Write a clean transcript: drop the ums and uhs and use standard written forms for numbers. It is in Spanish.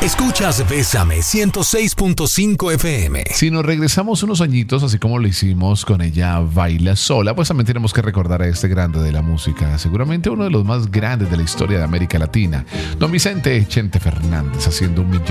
Escuchas Bésame 106.5 FM. Si nos regresamos unos añitos, así como lo hicimos con Ella Baila Sola, pues también tenemos que recordar a este grande de la música, seguramente uno de los más grandes de la historia de América Latina, don Vicente Chente Fernández, haciendo 1